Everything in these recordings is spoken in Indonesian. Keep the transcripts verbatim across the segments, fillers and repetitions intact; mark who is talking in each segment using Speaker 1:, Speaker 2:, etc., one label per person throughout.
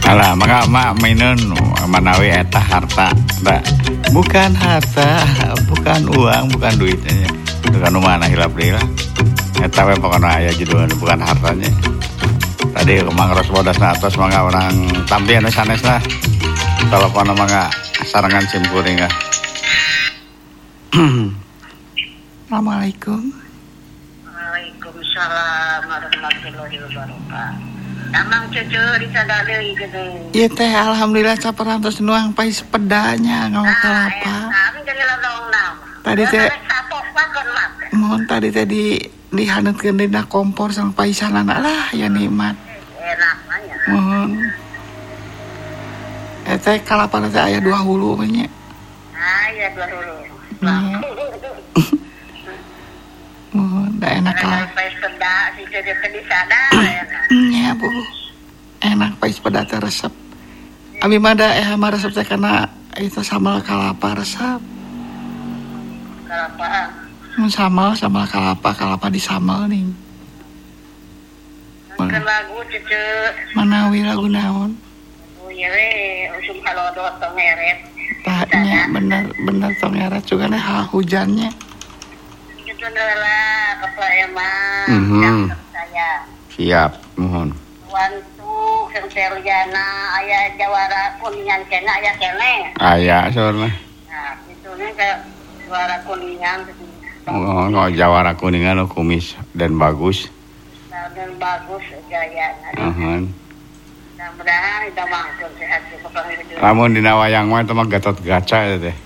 Speaker 1: Alah, maka mak mainan manawi eta harta, da. Bukan harta, bukan uang, bukan duitnya. Bukan mana hilap deui lah. Eta we pokona aya judulna bukan hartanya. Tadi Mang Ros bodasna atos mangga orang tampian sanes lah. Telepon mangga sarangan sim kuring ah. Assalamualaikum.
Speaker 2: Waalaikumsalam warahmatullahi wabarakatuh. Amang cucu disada deui geuning.
Speaker 1: Ieu teh alhamdulillah saperantos nuang pai sepedanya ngau kelapa.
Speaker 2: Kami jadi lodong nama.
Speaker 1: Tadi teh
Speaker 2: sapok pakon mat.
Speaker 1: mohon tadi teh di dihaneutkeun dina kompor sang paisanana lah ya nikmat.
Speaker 2: Enak nya.
Speaker 1: Mohon. Eh teh kalapa teh aya dua hulu we nya.
Speaker 2: Aya dua hulu.
Speaker 1: Mohon da enak lah.
Speaker 2: Pai sepeda si cucu teh disada enak.
Speaker 1: Nya Bu. Enak pai sepeda teh resep. Abi mah da eh mah resep teh kana itu sambal kalapa resep.
Speaker 2: Kalapaan.
Speaker 1: Mun sambal sambal kalapa, kalapa disamel nih.
Speaker 2: Kan lagu cucu.
Speaker 1: Manawi lagu naon?
Speaker 2: Oh iya we, usum halodot tong ngeret.
Speaker 1: Tanya bener bener tong ngeret juga nih hujannya.
Speaker 2: Itu adalah kepala emang
Speaker 1: Mhm.
Speaker 2: yang saya.
Speaker 1: Siap, mohon.
Speaker 2: Wantu Senteliana aya jawara kuningan kena aya kene.
Speaker 1: Aya soalna.
Speaker 2: Nah, itu nih ke jawara kuningan
Speaker 1: Oh, no, jawara kuningan no, kumis dan bagus.
Speaker 2: dan bagus jaya.
Speaker 1: Ahon.
Speaker 2: Mudah-mudahan kita mangkun sehat pokoknya itu.
Speaker 1: Lamun dina wayang mah teh mah gatot gaca ya teh.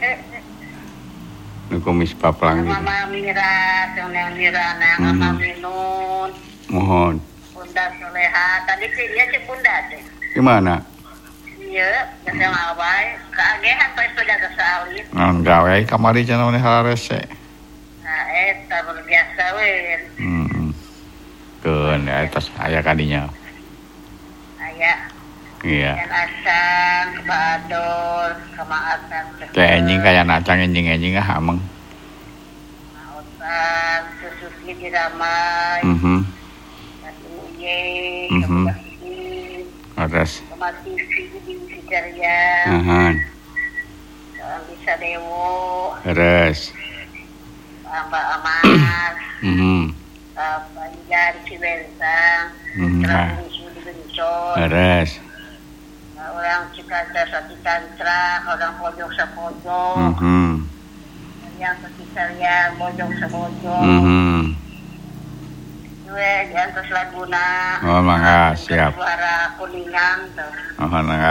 Speaker 1: Nu kumis paplang gitu.
Speaker 2: Mama Mira, Neng Mira, Neng Mama Minun,
Speaker 1: Mohon.
Speaker 2: Bunda Soleha. Tadi sih dia si Bunda teh.
Speaker 1: Gimana?
Speaker 2: Iya, biasa ngawai. Keagehan pas pada kesalin.
Speaker 1: Naon gawe kamari cenah mah halarese.
Speaker 2: Nah, eta berbiasa we.
Speaker 1: Hmm. Keun ya eta aya kadinya.
Speaker 2: Aya.
Speaker 1: Iya.
Speaker 2: Dan asang, kebadol, kemaatan.
Speaker 1: Kayak anjing kayak nacang anjing-anjing ah ameng.
Speaker 2: Maotan, susuki diramai.
Speaker 1: Mhm.
Speaker 2: Uye,
Speaker 1: Mhm.
Speaker 2: kebasi,
Speaker 1: Terus.
Speaker 2: kemati di Sidaria,
Speaker 1: Ahon.
Speaker 2: bisa dewo,
Speaker 1: Terus.
Speaker 2: Mbak Amas,
Speaker 1: Mhm.
Speaker 2: Banjar Cibentang,
Speaker 1: Mhm.
Speaker 2: Terang Sudi Bencor,
Speaker 1: Terus.
Speaker 2: orang Cikanda Sati Tantra, orang pojok sapojok,
Speaker 1: Mhm.
Speaker 2: yang sekisarnya bojong sabojok,
Speaker 1: Mhm.
Speaker 2: gue di atas laguna,
Speaker 1: Oh, mangga, siap.
Speaker 2: suara kuningan tuh.
Speaker 1: Mohon mangga.